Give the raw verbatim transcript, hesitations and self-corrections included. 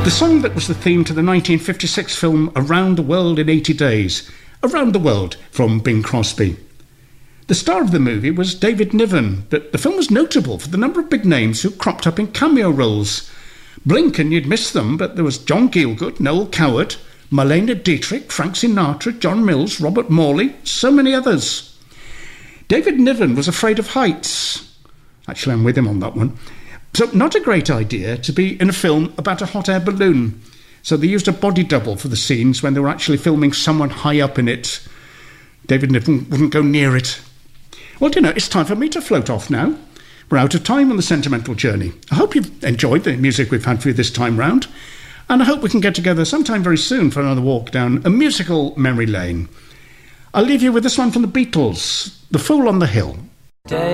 The song that was the theme to the nineteen fifty-six film Around the World in eighty days. Around the World from Bing Crosby. The star of the movie was David Niven, but the film was notable for the number of big names who cropped up in cameo roles. Blink and you'd miss them, but there was John Gielgud, Noel Coward, Marlene Dietrich, Frank Sinatra, John Mills, Robert Morley, so many others. David Niven was afraid of heights. Actually, I'm with him on that one. So not a great idea to be in a film about a hot air balloon. So they used a body double for the scenes when they were actually filming someone high up in it. David Niven wouldn't go near it. Well, you know, it's time for me to float off now. We're out of time on the sentimental journey. I hope you've enjoyed the music we've had for you this time round. And I hope we can get together sometime very soon for another walk down a musical memory lane. I'll leave you with this one from the Beatles, The Fool on the Hill.